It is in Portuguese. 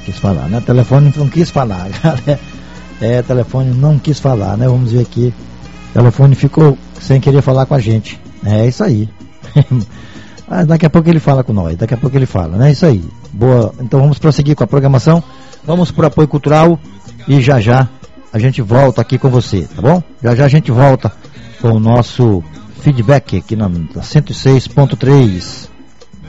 quis falar, né? Telefone não quis falar. Telefone não quis falar, né? Vamos ver aqui. Telefone ficou sem querer falar com a gente. É isso aí. Daqui a pouco ele fala com nós. Daqui a pouco ele fala, né? Isso aí. Boa. Então vamos prosseguir com a programação. Vamos para o apoio cultural e já a gente volta aqui com você, tá bom? Já a gente volta com o nosso feedback aqui na 106.3.